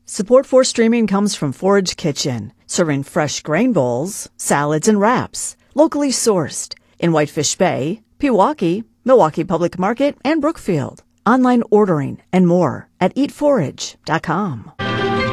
Support for streaming comes from Forage Kitchen, serving fresh grain bowls, salads, and wraps, locally sourced in Whitefish Bay, Pewaukee, Milwaukee Public Market, and Brookfield. Online ordering and more at eatforage.com.